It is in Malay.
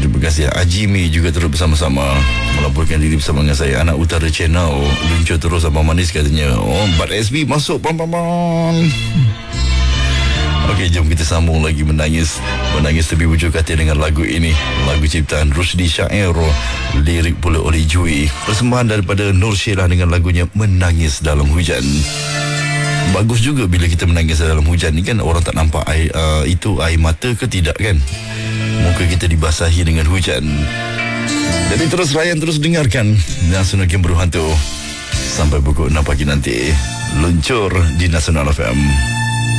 Terima kasih. Ajimi juga turut bersama-sama melaporkan diri bersama dengan saya. Anak Utara Channel luncur terus Abang Manis katanya. Oh, Bat SB masuk. Okey, jom kita sambung lagi menangis tepi wujud katil dengan lagu ini. Lagu ciptaan Rusdi Syair, lirik pula oleh Jui. Persembahan daripada Nur Sheila dengan lagunya Menangis Dalam Hujan. Bagus juga bila kita menangis dalam hujan ni kan. Orang tak nampak itu air mata ke tidak kan. Muka kita dibasahi dengan hujan. Jadi terus layan, terus dengarkan Nasional Game Berhantu sampai pukul 6 pagi nanti. Luncur di Nasional FM.